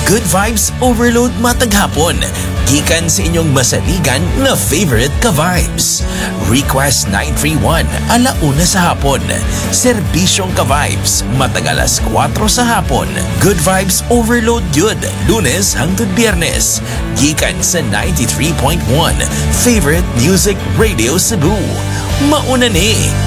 Good Vibes Overload matag hapon. Gikan sa inyong masaligan na favorite ka-vibes. Request 931 alauna sa hapon. Serbisyong ka-vibes matag alas 4 sa hapon. Good Vibes Overload yun. Lunes hangtod Biyernes. Gikan sa 93.1 Favorite Music Radio Cebu. Mauna ni.